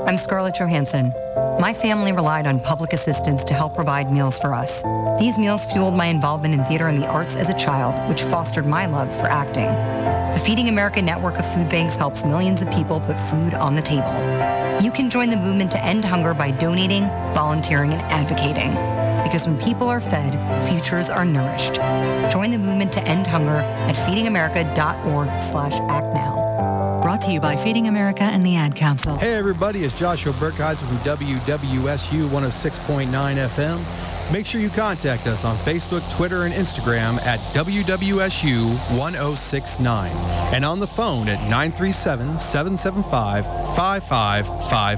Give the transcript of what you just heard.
I'm Scarlett Johansson. My family relied on public assistance to help provide meals for us. These meals fueled my involvement in theater and the arts as a child, which fostered my love for acting. The Feeding America network of food banks helps millions of people put food on the table. You can join the movement to end hunger by donating, volunteering, and advocating. Because when people are fed, futures are nourished. Join the movement to end hunger at feedingamerica.org/actnow. Brought to you by Feeding America and the Ad Council. Hey everybody, it's Joshua Burkheiser from WWSU 106.9 FM. Make sure you contact us on Facebook, Twitter, and Instagram at WWSU 1069 and on the phone at 937-775-5555.